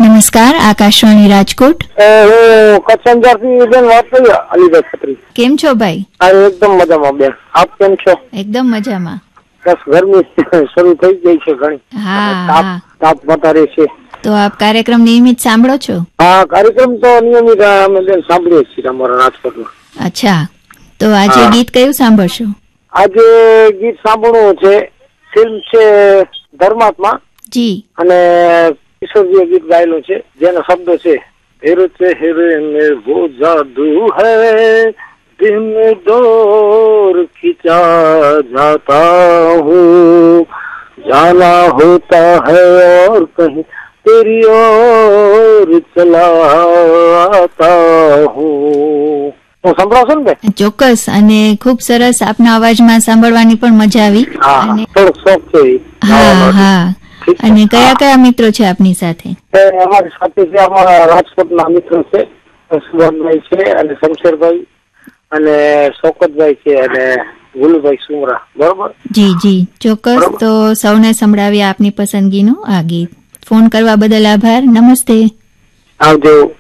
નમસ્કાર, આકાશવાણી રાજકોટ. હું કચ્છથી બેન વાત કરી અલીભાઈ ખત્રી. કેમ છો ભાઈ? એકદમ મજામાં બેન, આપ કેમ છો? એકદમ મજામાં. બસ ગરમી શરૂ થઈ ગઈ છે ઘણી. હા, તાપ વધારે છે. તો આપ કાર્યક્રમ નિયમિત સાંભળો છો? હા, કાર્યક્રમ તો નિયમિત અમે બેન સાંભળીએ છીએ અમારા રાજકોટમાં. અચ્છા, તો આજે ગીત કયું સાંભળશો? આજે ગીત સાંભળવું છે, ફિલ્મ છે ધર્માત્મા જી, અને કિશોરજીએ ગીત ગાયેલું છે જેનો શબ્દો છે तेरे चेहरे में वो जादू है दिल में डोर खिंचा जाता हूँ जाना होता है और कहीं तेरी ओर चला आता હું સંભળાવશો ને? ચોક્કસ, અને ખૂબ સરસ. આપના અવાજમાં સાંભળવાની પણ મજા આવી. અને થોડોક શોખ છે. હા હા. અને કયા કયા મિત્રો છે આપની સાથે? અમારી સાથે છે અમારા રાજકોટના મિત્રો છે, સુભાનભાઈ છે અને શમશેરભાઈ અને શોકતભાઈ છે અને ગુલુભાઈ સુમરા. બરોબર? જી જી, ચોક્કસ. તો સૌને સંભળાવી આપની પસંદગીનું આ ગીત. ફોન કરવા બદલ આભાર. નમસ્તે. આવજો.